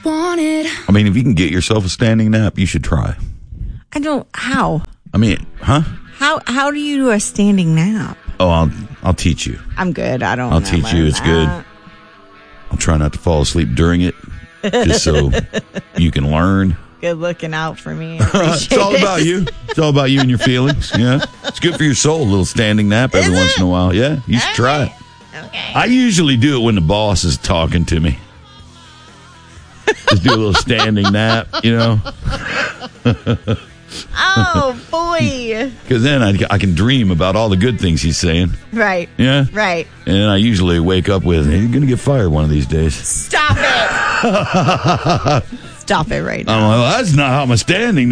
wanted. I mean, if you can get yourself a standing nap, you should try. I don't. How? I mean, huh? How do you do a standing nap? Oh, I'll teach you. I'm good. I don't. I'll teach you. It's good. I'll try not to fall asleep during it, just so you can learn. Good looking out for me. It's all about you. It's all about you and your feelings. Yeah, it's good for your soul. A little standing nap every once in a while. Yeah, you should try it. Okay. I usually do it when the boss is talking to me. Just do a little standing nap, you know. Oh boy! Because then I can dream about all the good things he's saying. Right. Yeah. Right. And I usually wake up with, "Hey, you're gonna get fired one of these days." Stop it! Stop it right now. I'm like, well, that's not how I'm standing.